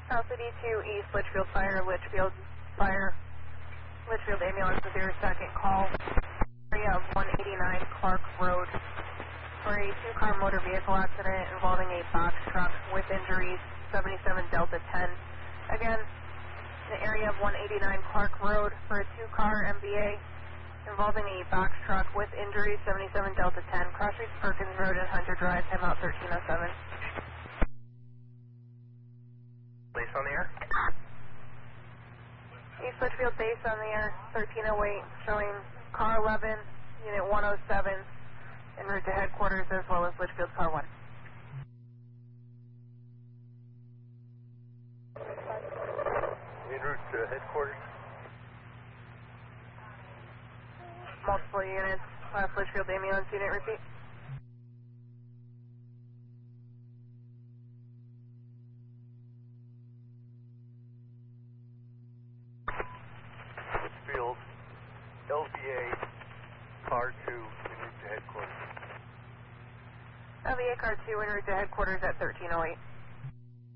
Alpha D2 East Litchfield Fire, Litchfield Ambulance with your second call. Area of 189 Clark Road for a two-car motor vehicle accident involving a box truck with injuries, 77 Delta 10. Again, the area of 189 Clark Road for a two-car MVA involving a box truck with injuries, 77 Delta 10. Cross Streets Perkins Road and Hunter Drive, timeout 1307. Base on the air? East Litchfield base on the air, 1308, showing car 11, unit 107, en route to headquarters as well as Litchfield car 1. En route to headquarters? Multiple units, Litchfield ambulance unit, repeat. Litchfield, LVA, car 2, en route to headquarters. LVA car 2, en route to headquarters at 1308.